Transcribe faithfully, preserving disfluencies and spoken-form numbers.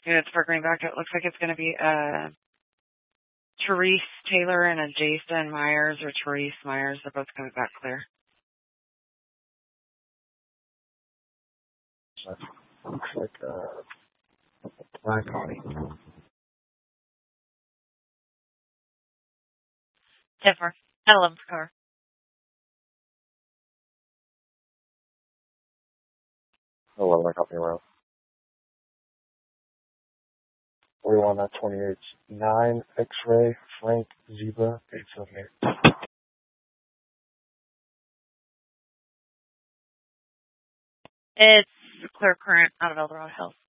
Units for Greenback. It looks like it's going to be uh, Therese Taylor and a Jason Myers or Therese Myers. They're both coming back clear. Looks like uh, Ryan Connie. ten four. eleventh car. eleven, I got me around. forty-one at twenty-eight. nine, X-Ray, Frank, Zebra, eight seven eight. It's clear current out of Eldorado Hills.